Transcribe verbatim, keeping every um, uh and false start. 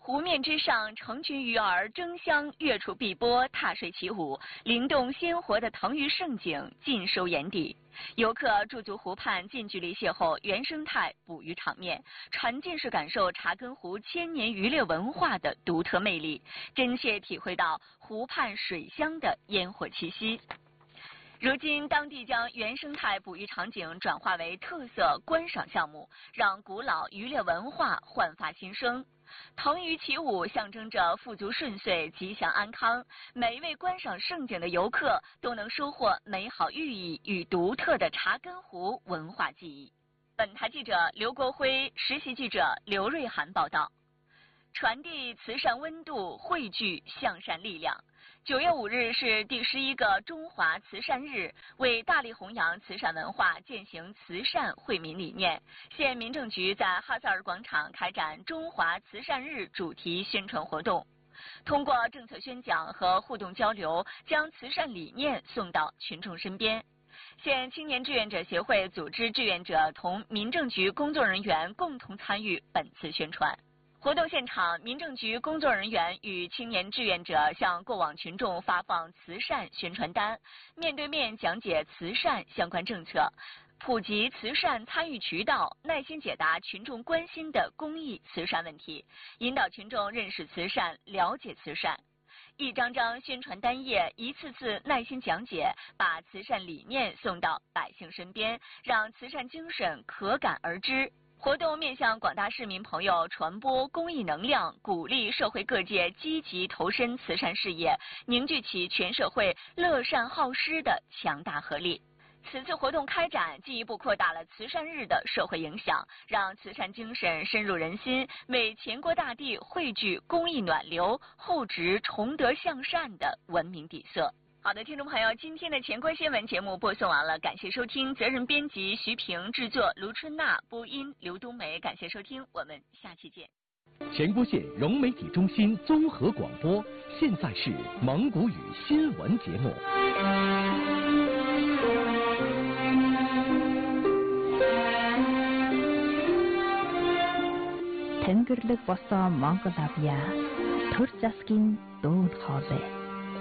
湖面之上，成群鱼儿争相跃出碧波，踏水起舞，灵动鲜活的腾鱼盛景尽收眼底。游客驻足湖畔，近距离邂逅原生态捕鱼场面，沉浸式感受查根湖千年渔猎文化的独特魅力，真切体会到湖畔水乡的烟火气息。如今，当地将原生态捕鱼场景转化为特色观赏项目，让古老渔猎文化焕发新生。腾鱼起舞象征着富足顺遂、吉祥安康，每一位观赏盛景的游客都能收获美好寓意与独特的查根湖文化记忆。本台记者刘国辉，实习记者刘瑞涵报道。传递慈善温度，汇聚向善力量。九月五日是第十一个中华慈善日，为大力弘扬慈善文化，践行慈善惠民理念，县民政局在哈萨尔广场开展中华慈善日主题宣传活动，通过政策宣讲和互动交流，将慈善理念送到群众身边。县青年志愿者协会组织志愿者同民政局工作人员共同参与本次宣传。活动现场，民政局工作人员与青年志愿者向过往群众发放慈善宣传单，面对面讲解慈善相关政策，普及慈善参与渠道，耐心解答群众关心的公益慈善问题，引导群众认识慈善、了解慈善。一张张宣传单页，一次次耐心讲解，把慈善理念送到百姓身边，让慈善精神可感而知。活动面向广大市民朋友传播公益能量，鼓励社会各界积极投身慈善事业，凝聚起全社会乐善好施的强大合力。此次活动开展，进一步扩大了慈善日的社会影响，让慈善精神深入人心，为全国大地汇聚公益暖流，厚植崇德向善的文明底色。好的，听众朋友，今天的全国新闻节目播送完了，感谢收听，责任编辑徐平，制作卢春娜，播音刘冬梅，感谢收听，我们下期见。 前郭县融媒体中心综合广播，现在是蒙古语新闻节目。 Тэнгэрлэг босоо Монгол авьяа төр засгийн дүүн хоолой